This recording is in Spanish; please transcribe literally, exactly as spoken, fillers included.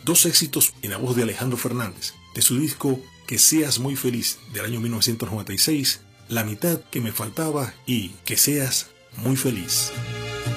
dos éxitos en la voz de Alejandro Fernández, de su disco Que seas muy feliz del año mil novecientos noventa y seis, La mitad que me faltaba y Que seas muy feliz.